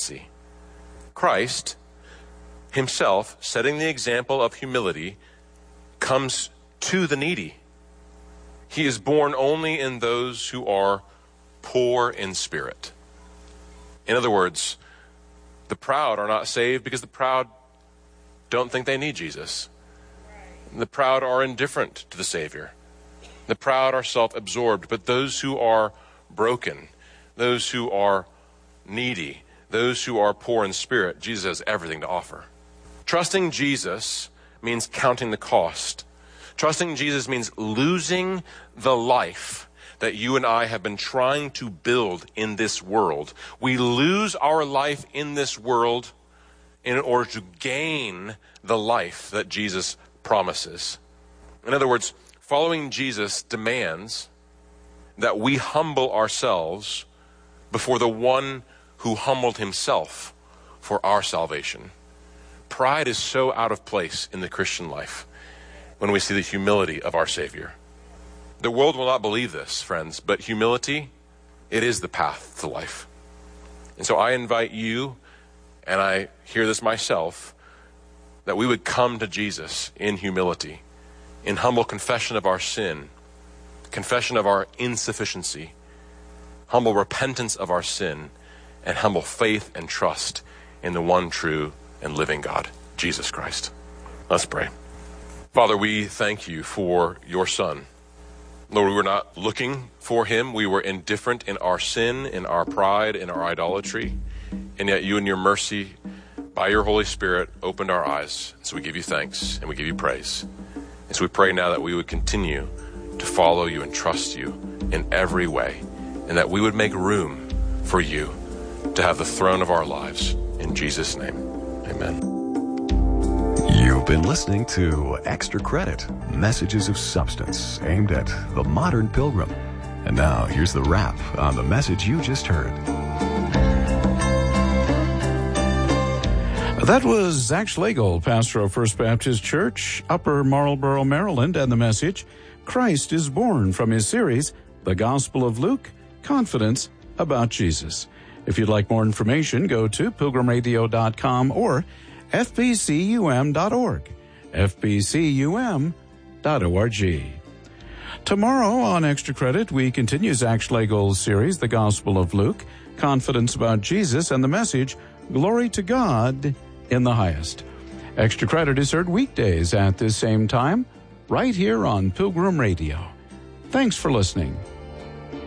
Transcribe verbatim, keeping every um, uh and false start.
insufficiency. Christ himself, setting the example of humility, comes to the needy. He is born only in those who are poor in spirit. In other words, the proud are not saved because the proud don't think they need Jesus. The proud are indifferent to the Savior. The proud are self-absorbed, but those who are broken, those who are needy, those who are poor in spirit, Jesus has everything to offer. Trusting Jesus means counting the cost. Trusting Jesus means losing the life that you and I have been trying to build in this world. We lose our life in this world in order to gain the life that Jesus promises. In other words, following Jesus demands that we humble ourselves before the one who humbled himself for our salvation. Pride is so out of place in the Christian life when we see the humility of our Savior. The world will not believe this, friends, but humility, it is the path to life. And so I invite you, and I hear this myself, that we would come to Jesus in humility, in humble confession of our sin, confession of our insufficiency, humble repentance of our sin, and humble faith and trust in the one true and living God, Jesus Christ. Let's pray. Father, we thank you for your Son. Lord, we were not looking for him. We were indifferent in our sin, in our pride, in our idolatry. And yet you in your mercy, by your Holy Spirit, opened our eyes. So we give you thanks and we give you praise. And so we pray now that we would continue to follow you and trust you in every way, and that we would make room for you to have the throne of our lives. In Jesus' name, amen. You've been listening to Extra Credit, messages of substance aimed at the modern pilgrim. And now here's the wrap on the message you just heard. That was Zach Schlegel, pastor of First Baptist Church, Upper Marlboro, Maryland, and the message, Christ is Born, from his series, The Gospel of Luke, Confidence About Jesus. If you'd like more information, go to pilgrim radio dot com or f b c u m dot org, f b c u m dot org. Tomorrow on Extra Credit, we continue Zach Schlegel's series, The Gospel of Luke, Confidence About Jesus, and the message, Glory to God in the Highest. Extra Credit is heard weekdays at this same time, right here on Pilgrim Radio. Thanks for listening.